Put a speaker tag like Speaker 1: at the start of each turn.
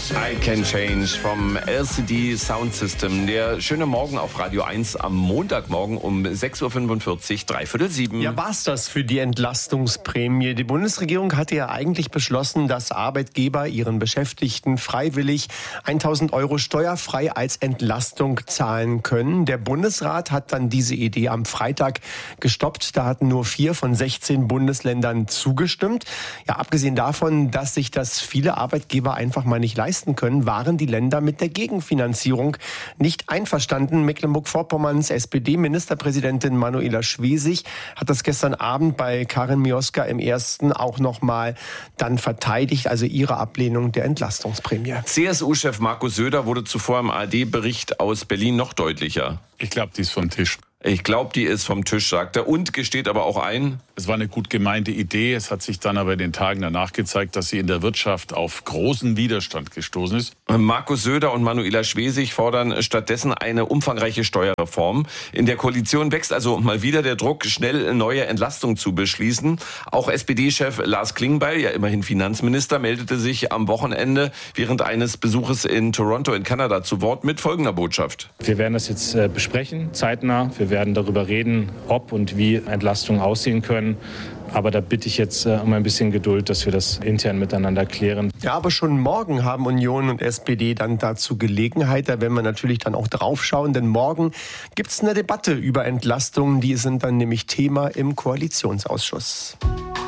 Speaker 1: I Can Change vom LCD Sound System. Der schöne Morgen auf Radio 1 am Montagmorgen um 6.45 Uhr, 6:45.
Speaker 2: Ja, war's das für die Entlastungsprämie? Die Bundesregierung hatte ja eigentlich beschlossen, dass Arbeitgeber ihren Beschäftigten freiwillig 1.000 € steuerfrei als Entlastung zahlen können. Der Bundesrat hat dann diese Idee am Freitag gestoppt. Da hatten nur 4 von 16 Bundesländern zugestimmt. Ja, abgesehen davon, dass sich das viele Arbeitgeber einfach mal nicht leisten können, waren die Länder mit der Gegenfinanzierung nicht einverstanden. Mecklenburg-Vorpommerns SPD-Ministerpräsidentin Manuela Schwesig hat das gestern Abend bei Karin Mioska im Ersten auch nochmal dann verteidigt, also ihre Ablehnung der Entlastungsprämie.
Speaker 1: CSU-Chef Markus Söder wurde zuvor im ARD-Bericht aus Berlin noch deutlicher.
Speaker 3: Ich glaube, die ist vom Tisch.
Speaker 1: Ich glaube, die ist vom Tisch, sagt er, und gesteht aber auch ein:
Speaker 3: Es war eine gut gemeinte Idee. Es hat sich dann aber in den Tagen danach gezeigt, dass sie in der Wirtschaft auf großen Widerstand gestoßen ist.
Speaker 1: Markus Söder und Manuela Schwesig fordern stattdessen eine umfangreiche Steuerreform. In der Koalition wächst also mal wieder der Druck, schnell neue Entlastungen zu beschließen. Auch SPD-Chef Lars Klingbeil, ja immerhin Finanzminister, meldete sich am Wochenende während eines Besuches in Toronto in Kanada zu Wort mit folgender Botschaft:
Speaker 4: Wir werden das jetzt besprechen, zeitnah. Wir werden darüber reden, ob und wie Entlastungen aussehen können. Aber da bitte ich jetzt um ein bisschen Geduld, dass wir das intern miteinander klären.
Speaker 2: Ja, aber schon morgen haben Union und SPD dann dazu Gelegenheit. Da werden wir natürlich dann auch drauf schauen, denn morgen gibt's eine Debatte über Entlastungen. Die sind dann nämlich Thema im Koalitionsausschuss.